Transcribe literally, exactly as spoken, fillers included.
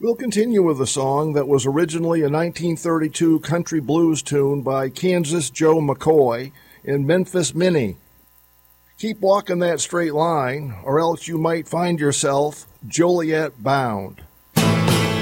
We'll continue with a song that was originally a nineteen thirty-two country blues tune by Kansas Joe McCoy in Memphis Minnie. Keep walking that straight line, or else you might find yourself Joliet bound.